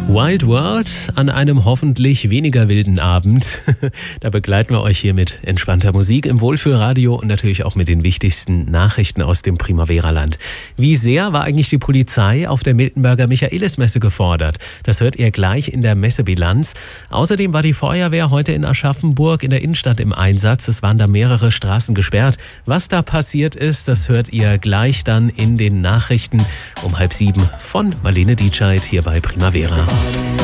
Wild World an einem hoffentlich weniger wilden Abend. Da begleiten wir euch hier mit entspannter Musik im Wohlfühlradio und natürlich auch mit den wichtigsten Nachrichten aus dem Primavera-Land. Wie sehr war eigentlich die Polizei auf der Miltenberger Michaelismesse gefordert? Das hört ihr gleich in der Messebilanz. Außerdem war die Feuerwehr heute in Aschaffenburg in der Innenstadt im Einsatz. Es waren da mehrere Straßen gesperrt. Was da passiert ist, das hört ihr gleich dann in den Nachrichten um 6:30 von Marlene Dietscheid hier bei Primavera.